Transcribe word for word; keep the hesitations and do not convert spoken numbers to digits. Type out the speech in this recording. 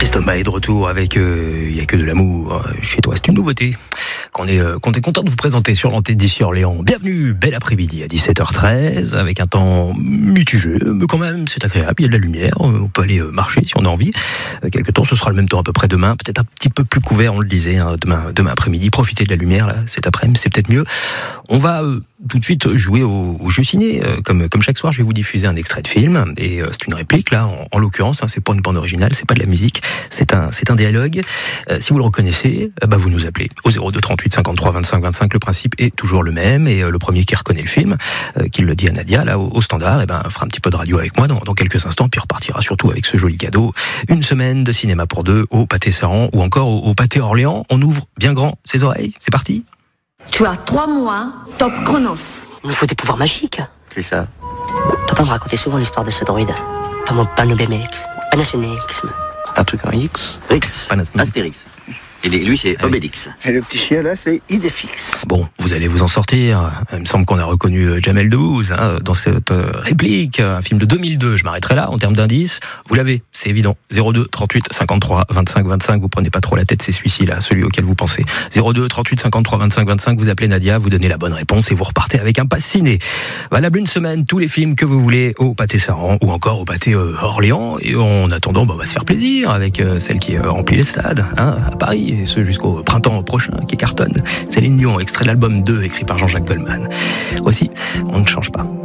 Christophe Maé de retour avec euh, Il y a que de l'amour chez toi. C'est une nouveauté qu'on est, euh, qu'on est content de vous présenter sur l'antenne d'ici Orléans. Bienvenue, bel après-midi à dix-sept heures treize avec un temps mitigé, mais quand même c'est agréable, il y a de la lumière, on peut aller marcher si on a envie. Euh, quelque temps, ce sera le même temps à peu près demain, peut-être un petit peu plus couvert, on le disait, hein, demain, demain après-midi. Profitez de la lumière là, cet après-midi, c'est peut-être mieux. On va euh, tout de suite jouer au, au jeu ciné. Euh, comme, comme chaque soir, je vais vous diffuser un extrait de film et euh, c'est une réplique là, en, en l'occurrence, hein, c'est pas une bande originale, c'est pas de la musique, c'est un, c'est un dialogue. Euh, si vous le reconnaissez, euh, bah vous nous appelez au zéro deux trente-huit cinquante-trois vingt-cinq vingt-cinq. Le principe est toujours le même et euh, le premier qui reconnaît le film, euh, qui le dit à Nadia là au, au standard, et ben fera un petit peu de radio avec moi dans, dans quelques instants, puis repartira surtout avec ce joli cadeau, une semaine de cinéma pour deux au Pâté Saran ou encore au, au Pâté Orléans. On ouvre bien grand ses oreilles, c'est parti. Tu as trois mois, top chronos. Il nous faut des pouvoirs magiques. C'est ça. Papa me racontait souvent l'histoire de ce droïde. Pas mon panobémix, panasonics. Un truc en X. Rix, Panasonic. Astérix. Et lui, c'est Ah oui. Obélix. Et le petit chien là, c'est Idéfix. Bon, vous allez vous en sortir. Il me semble qu'on a reconnu euh, Jamel Debbouze hein, dans cette euh, réplique. Un film de deux mille deux. Je m'arrêterai là en termes d'indices. Vous l'avez, c'est évident. zéro deux trente-huit cinquante-trois vingt-cinq vingt-cinq. Vous prenez pas trop la tête, c'est celui-ci là, celui auquel vous pensez. zéro deux trente-huit cinquante-trois vingt-cinq vingt-cinq. Vous appelez Nadia, vous donnez la bonne réponse et vous repartez avec un pass ciné. Valable une semaine, tous les films que vous voulez au Pâté Saran ou encore au Pâté euh, Orléans. Et en attendant, bah, on va se faire plaisir avec euh, celle qui euh, remplit les stades hein, à Paris et ce jusqu'au printemps prochain qui cartonne. Céline Dion, extrait de l'album deux écrit par Jean-Jacques Goldman. Voici, on ne change pas.